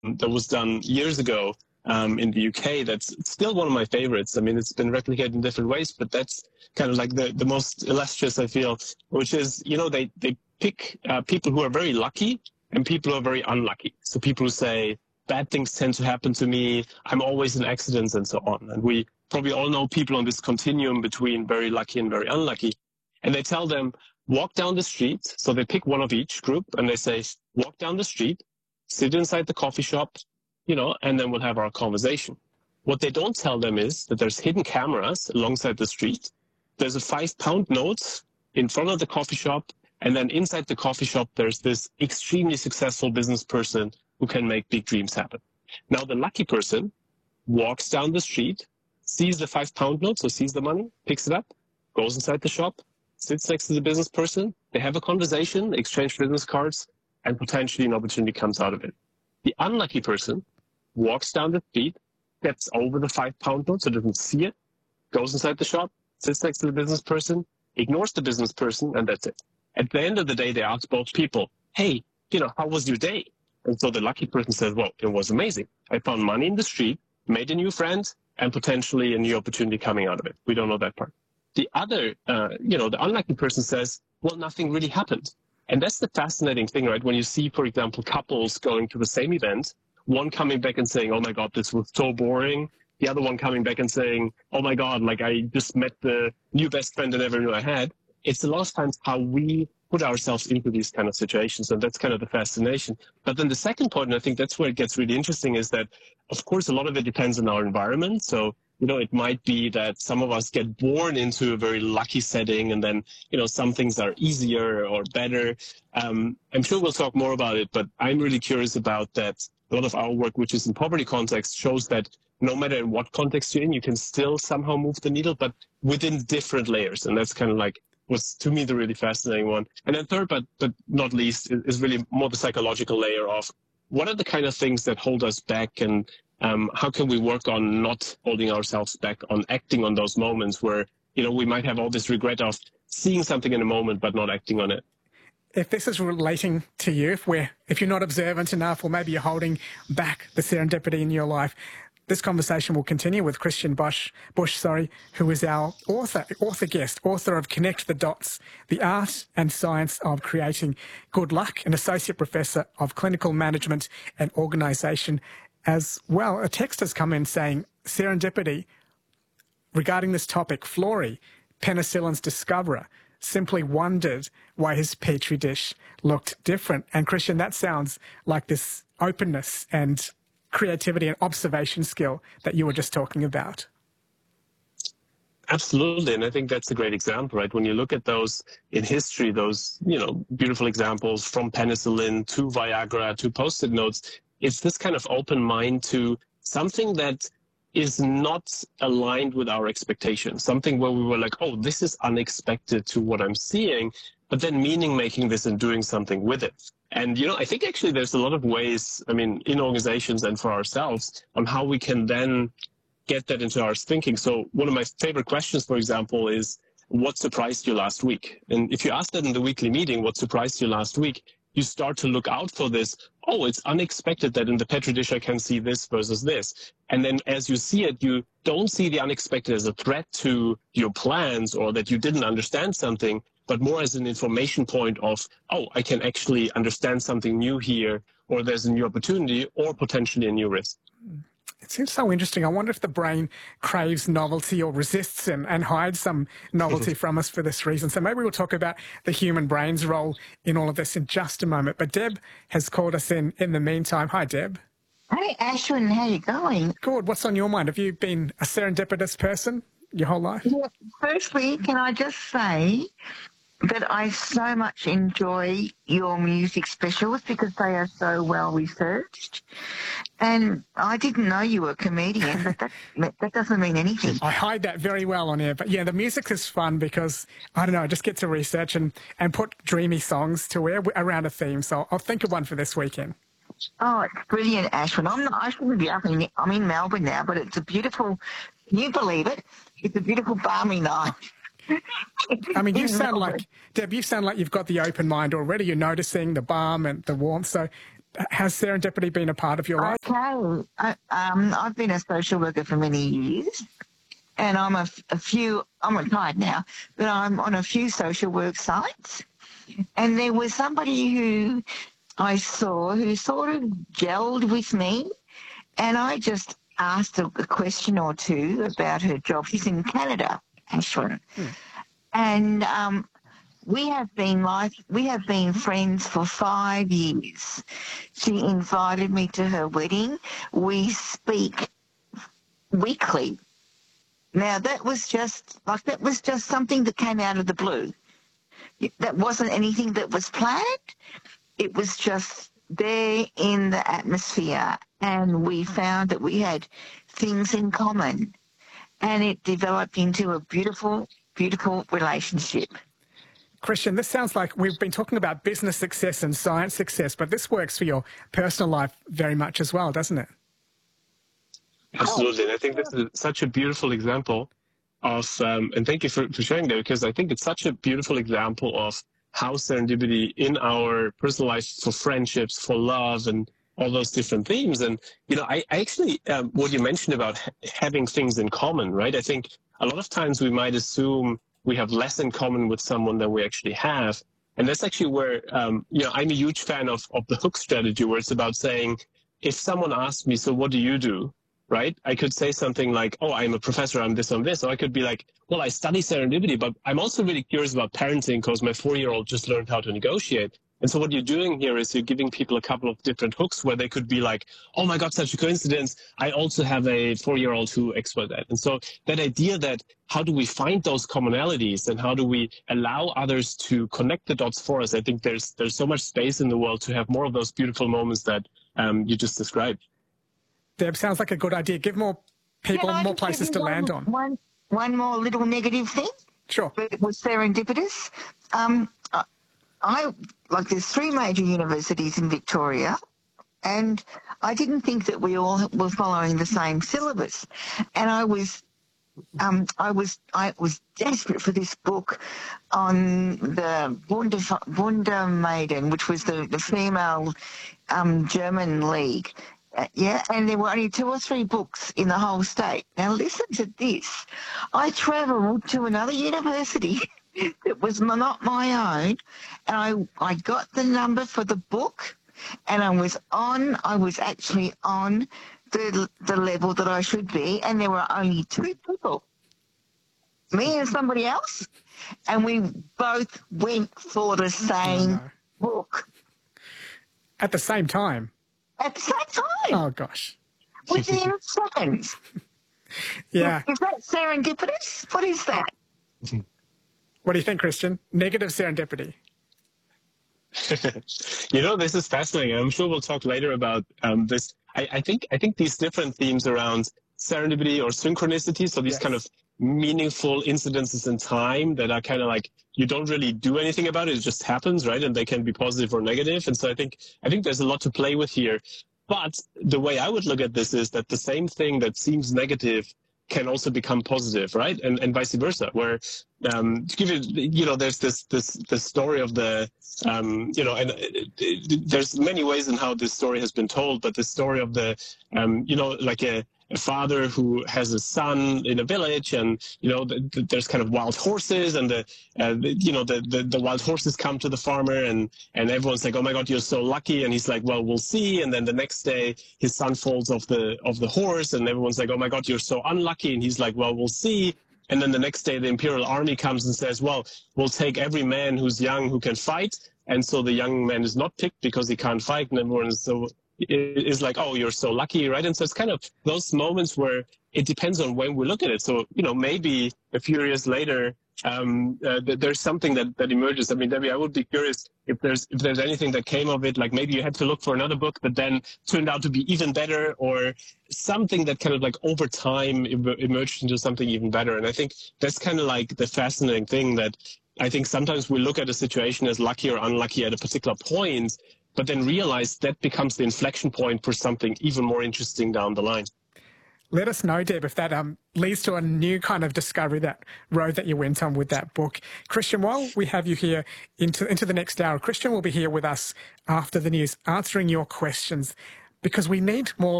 that was done years ago in the UK. That's still one of my favorites. I mean, it's been replicated in different ways, but that's kind of like the most illustrious, I feel, which is, they pick people who are very lucky and people who are very unlucky. So people who say, bad things tend to happen to me, I'm always in accidents and so on. And we probably all know people on this continuum between very lucky and very unlucky. And they tell them, walk down the street. So they pick one of each group and they say, walk down the street, sit inside the coffee shop, and then we'll have our conversation. What they don't tell them is that there's hidden cameras alongside the street. There's a £5 note in front of the coffee shop. And then inside the coffee shop, there's this extremely successful business person who can make big dreams happen. Now, the lucky person walks down the street, sees the £5 note, so sees the money, picks it up, goes inside the shop, sits next to the business person. They have a conversation, exchange business cards, and potentially an opportunity comes out of it. The unlucky person walks down the street, gets over the £5 note, so doesn't see it, goes inside the shop, sits next to the business person, ignores the business person, and that's it. At the end of the day, they ask both people, hey, how was your day? And so the lucky person says, well, it was amazing. I found money in the street, made a new friend, and potentially a new opportunity coming out of it. We don't know that part. The other, the unlucky person says, well, nothing really happened. And that's the fascinating thing, right? When you see, for example, couples going to the same event, one coming back and saying, oh my God, this was so boring. The other one coming back and saying, oh my God, like I just met the new best friend I never knew I had. It's a lot of times how we put ourselves into these kind of situations, and that's kind of the fascination. But then the second point, and I think that's where it gets really interesting, is that, of course, a lot of it depends on our environment. So, it might be that some of us get born into a very lucky setting, and then, some things are easier or better. I'm sure we'll talk more about it, but I'm really curious about that. A lot of our work, which is in poverty context, shows that no matter in what context you're in, you can still somehow move the needle, but within different layers. And that's kind of like was, to me, the really fascinating one. And then third, but not least, is really more the psychological layer of what are the kind of things that hold us back, and how can we work on not holding ourselves back, on acting on those moments where, we might have all this regret of seeing something in a moment but not acting on it. If this is relating to you, if you're not observant enough, or maybe you're holding back the serendipity in your life, this conversation will continue with Christian Busch, who is our author guest, author of Connect the Dots, The Art and Science of Creating Good Luck, and Associate Professor of Clinical Management and Organisation as well. A text has come in saying, serendipity, regarding this topic, Florey, penicillin's discoverer, simply wondered why his petri dish looked different. And Christian, that sounds like this openness and creativity and observation skill that you were just talking about. Absolutely. And I think that's a great example, right? When you look at those in history, those, beautiful examples from penicillin to Viagra to Post-it notes, it's this kind of open mind to something that is not aligned with our expectations, something where we were like, oh, this is unexpected to what I'm seeing, but then meaning making this and doing something with it. And, I think actually there's a lot of ways, in organizations and for ourselves, on how we can then get that into our thinking. So one of my favorite questions, for example, is what surprised you last week? And if you ask that in the weekly meeting, what surprised you last week, you start to look out for this. Oh, it's unexpected that in the petri dish I can see this versus this. And then as you see it, you don't see the unexpected as a threat to your plans or that you didn't understand something, but more as an information point of, oh, I can actually understand something new here, or there's a new opportunity or potentially a new risk. It seems so interesting. I wonder if the brain craves novelty or resists and hides some novelty from us for this reason. So maybe we'll talk about the human brain's role in all of this in just a moment. But Deb has called us in the meantime. Hi, Deb. Hey, Ashwin, how you going? Good. What's on your mind? Have you been a serendipitous person your whole life? Yeah, firstly, can I just say that I so much enjoy your music specials because they are so well researched. And I didn't know you were a comedian, but that doesn't mean anything. I hide that very well on air. But yeah, the music is fun because, I don't know, I just get to research and put dreamy songs to air around a theme. So I'll think of one for this weekend. Oh, it's brilliant, Ashwin. I shouldn't be up in, I'm in Melbourne now, but it's a beautiful, can you believe it? It's a beautiful balmy night. You sound like, Deb, you sound like you've got the open mind already. You're noticing the balm and the warmth. So Has serendipity been a part of your life? Okay. I've been a social worker for many years, and I'm retired now, but I'm on a few social work sites. And there was somebody who I saw who sort of gelled with me, and I just asked a question or two about her job. She's in Canada, Ashwin. And we have been friends for 5 years. She invited me to her wedding. We speak weekly. Now that was just something that came out of the blue. That wasn't anything that was planned. It was just there in the atmosphere, and we found that we had things in common, and it developed into a beautiful, beautiful relationship. Christian, this sounds like we've been talking about business success and science success, but this works for your personal life very much as well, doesn't it? Absolutely. And I think this is such a beautiful example of, and thank you for sharing that, because I think it's such a beautiful example of how serendipity in our personal life, for friendships, for love, and all those different themes. And, I actually, what you mentioned about having things in common, right? I think a lot of times we might assume we have less in common with someone than we actually have. And that's actually where, I'm a huge fan of the hook strategy, where it's about saying, if someone asks me, so what do you do? Right? I could say something like, oh, I'm a professor, I'm this, I'm this. Or I could be like, well, I study serendipity, but I'm also really curious about parenting because my 4-year-old just learned how to negotiate. And so what you're doing here is you're giving people a couple of different hooks where they could be like, oh my God, such a coincidence. I also have a 4-year-old who explored that. And so that idea that how do we find those commonalities and how do we allow others to connect the dots for us? I think there's so much space in the world to have more of those beautiful moments that you just described. Deb, sounds like a good idea. Give more people more places to land on. One more little negative thing. Sure. It was serendipitous. There's 3 major universities in Victoria, and I didn't think that we all were following the same syllabus. And I was desperate for this book on the Wundermaiden, which was the female German league. And there were only 2 or 3 books in the whole state. Now listen to this. I travelled to another university that was not my own, and I got the number for the book, and I was actually on the level that I should be, and there were only 2 people, me and somebody else, and we both went for the same book. At the same time? At the same time. Oh, gosh. Within seconds. Yeah. Is that serendipitous? What is that? What do you think, Christian? Negative serendipity. This is fascinating. I'm sure we'll talk later about this. I think these different themes around serendipity or synchronicity, so these kind of meaningful incidences in time that are kind of like you don't really do anything about it, it just happens, right? And they can be positive or negative. And so I think there's a lot to play with here. But the way I would look at this is that the same thing that seems negative can also become positive, right? And vice versa, where to give you, there's this story of the, there's many ways in how this story has been told, but the story of the, like a father who has a son in a village, and there's kind of wild horses, and the wild horses come to the farmer, and everyone's like, oh my God, you're so lucky, and he's like, well, we'll see. And then the next day his son falls off the horse, and everyone's like, oh my God, you're so unlucky, and he's like, well, we'll see. And then the next day the imperial army comes and says, well, we'll take every man who's young who can fight. And so the young man is not picked because he can't fight, and everyone is like, oh, you're so lucky, right? And so it's kind of those moments where it depends on when we look at it. So, maybe a few years later, there's something that emerges. I mean, Debbie, I would be curious if there's anything that came of it, like maybe you had to look for another book that then turned out to be even better, or something that kind of like over time emerged into something even better. And I think that's kind of like the fascinating thing, that I think sometimes we look at a situation as lucky or unlucky at a particular point, but then realize that becomes the inflection point for something even more interesting down the line. let us know, Deb, if that leads to a new kind of discovery, that road that you went on with that book. Christian, while we have you here into the next hour, Christian will be here with us after the news answering your questions, because we need more